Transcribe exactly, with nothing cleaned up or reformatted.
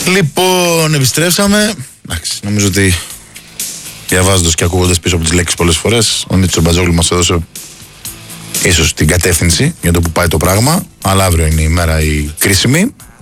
Λοιπόν, επιστρέψαμε. Εντάξει, νομίζω ότι διαβάζοντας και ακούγοντας πίσω από τις λέξεις πολλές φορές, ο Νίτσο Μπατζόγλου μας έδωσε ίσως την κατεύθυνση για το που πάει το πράγμα. Αλλά αύριο είναι η μέρα η κρίσιμη.